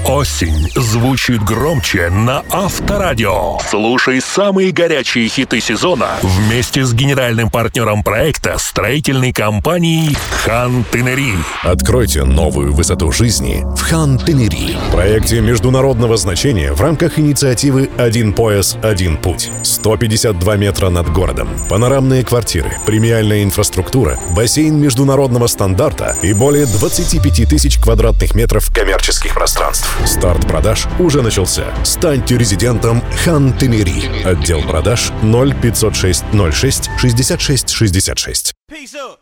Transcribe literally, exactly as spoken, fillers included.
Осень звучит громче на Авторадио. Слушай самые горячие хиты сезона вместе с генеральным партнером проекта строительной компанией «Хантынери». Откройте новую высоту жизни в Хантынери. Проекте международного значения в рамках инициативы «Один пояс, один путь». сто пятьдесят два метра над городом, панорамные квартиры, премиальная инфраструктура, бассейн международного стандарта и более двадцати пяти тысяч квадратных метров коммерческих пространств. Старт продаж уже начался. Станьте резидентом Хантынери. Отдел продаж ноль пятьсот шесть ноль шесть шестьдесят шесть шестьдесят шесть.